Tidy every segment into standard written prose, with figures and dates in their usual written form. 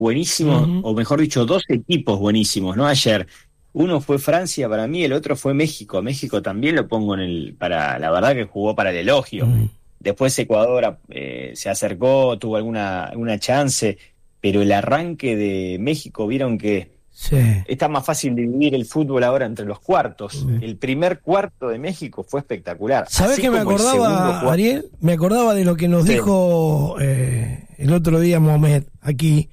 buenísimos, o mejor dicho, dos equipos buenísimos, ¿no? Ayer, uno fue Francia para mí, el otro fue México. México también lo pongo la verdad que jugó para el elogio. Después Ecuador se acercó, tuvo alguna chance, pero el arranque de México, vieron que está más fácil dividir el fútbol ahora entre los cuartos. El primer cuarto de México fue espectacular. ¿Sabés qué me acordaba, Ariel? Me acordaba de lo que nos dijo el otro día Mohamed aquí,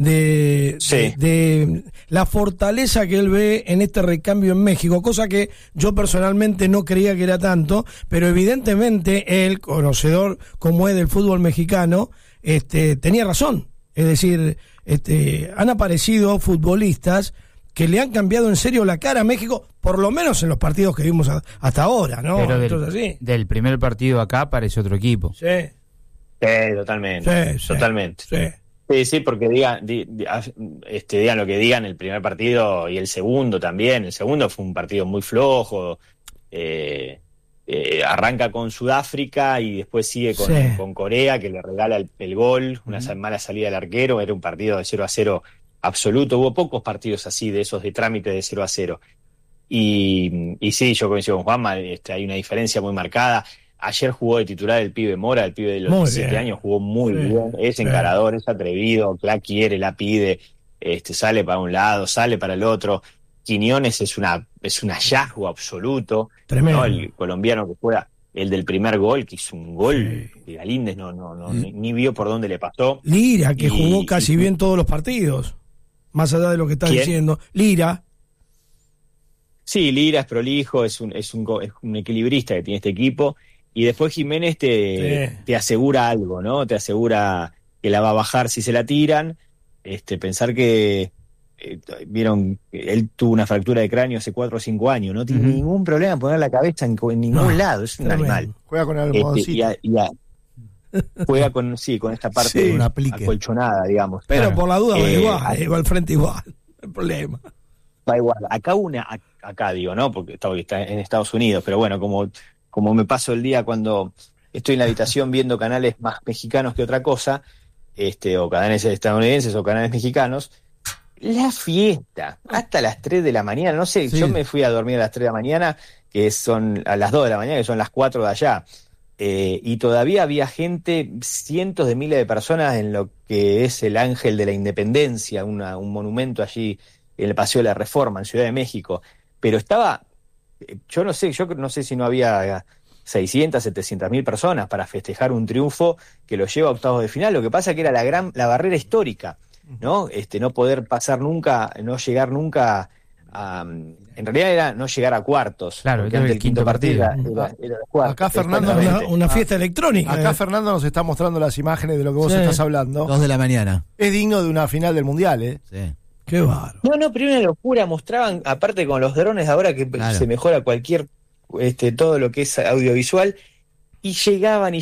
de la fortaleza que él ve en este recambio en México, cosa que yo personalmente no creía que era tanto, pero evidentemente él, conocedor como es del fútbol mexicano, tenía razón. Es decir, han aparecido futbolistas que le han cambiado en serio la cara a México, por lo menos en los partidos que vimos hasta ahora, ¿no? Pero del primer partido acá parece otro equipo. Sí, totalmente. Totalmente. Sí, porque digan lo que digan el primer partido y el segundo también. El segundo fue un partido muy flojo. Arranca con Sudáfrica y después sigue con Corea, que le regala el gol, una mala salida del arquero. Era un partido de 0-0 absoluto. Hubo pocos partidos así, de esos de trámite de 0-0. Y sí, yo coincido con Juanma, hay una diferencia muy marcada. Ayer jugó de titular el pibe Mora, el pibe de los 17 años, jugó muy bien, es encarador, es atrevido, la quiere, la pide, sale para un lado, sale para el otro. Quiñones es un hallazgo absoluto. Tremendo. ¿No? El colombiano que juega, el del primer gol, que hizo un gol que Galíndez ni vio por dónde le pasó. Lira, que jugó casi bien todos los partidos, más allá de lo que estás diciendo. Lira. Sí, Lira es prolijo, es un equilibrista que tiene este equipo. Y después Jiménez te asegura algo, ¿no? Te asegura que la va a bajar si se la tiran. Pensar que vieron, él tuvo una fractura de cráneo hace 4 o 5 años, no tiene ningún problema en poner la cabeza en ningún lado, es un animal. Juega con el almohadoncito. Juega con esta parte acolchonada, digamos. Pero por la duda va al frente igual, no hay problema. Va igual. Acá digo, ¿no? Porque está en Estados Unidos, pero bueno, como me paso el día cuando estoy en la habitación viendo canales más mexicanos que otra cosa, o canales estadounidenses o canales mexicanos, la fiesta, hasta las 3 de la mañana, no sé, yo me fui a dormir a las 3 de la mañana, que son a las 2 de la mañana, que son las 4 de allá, y todavía había gente, cientos de miles de personas en lo que es el Ángel de la Independencia, un monumento allí en el Paseo de la Reforma, en Ciudad de México, pero estaba... yo no sé si no había 600, 700.000 personas para festejar un triunfo que lo lleva a octavos de final. Lo que pasa que era la barrera histórica, ¿no? No poder pasar nunca, no llegar nunca a... En realidad era no llegar a cuartos. Claro, porque antes el quinto partido era cuartos. Acá Fernando, una fiesta electrónica. Acá Fernando nos está mostrando las imágenes de lo que vos estás hablando. 2 de la mañana. Es digno de una final del Mundial, ¿eh? Sí. Qué bárbaro. No, pero una locura. Mostraban, aparte con los drones ahora que se mejora cualquier, todo lo que es audiovisual, y llegaban.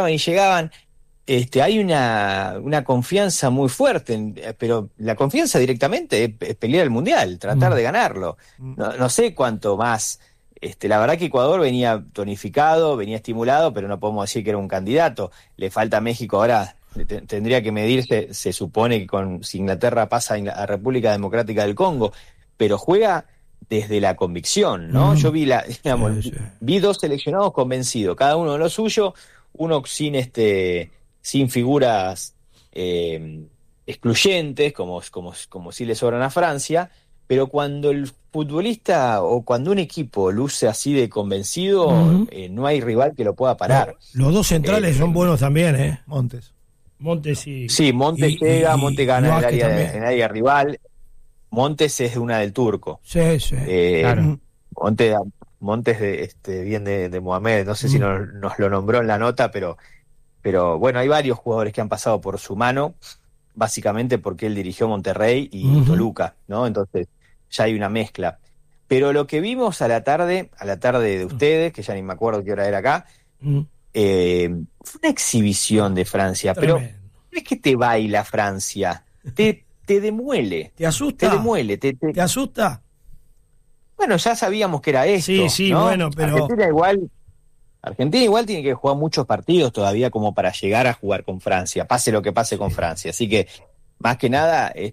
Hay una confianza muy fuerte, pero la confianza directamente es pelear el Mundial, tratar de ganarlo. No sé cuánto más. La verdad que Ecuador venía tonificado, venía estimulado, pero no podemos decir que era un candidato. Le falta a México ahora. Tendría que medirse, se supone que si Inglaterra pasa a República Democrática del Congo, pero juega desde la convicción, ¿no? Yo vi vi 2 seleccionados convencidos, cada uno de lo suyo, uno sin figuras excluyentes, como si le sobran a Francia, pero cuando el futbolista o cuando un equipo luce así de convencido, no hay rival que lo pueda parar. Los 2 centrales son buenos también, Montes llega, Montes gana en el área rival. Montes es una del turco. Claro. Montes bien de Mohamed, no sé si nos lo nombró en la nota, pero bueno, hay varios jugadores que han pasado por su mano, básicamente porque él dirigió Monterrey y Toluca, ¿no? Entonces ya hay una mezcla. Pero lo que vimos a la tarde de ustedes, que ya ni me acuerdo qué hora era acá, fue una exhibición de Francia. Tremendo. Pero no es que te baila Francia, te demuele. ¿Te asusta? Te demuele. ¿Te asusta? Bueno, ya sabíamos que era esto. Sí, ¿no? Bueno, pero... Argentina igual tiene que jugar muchos partidos todavía como para llegar a jugar con Francia, pase lo que pase con Francia. Así que más que nada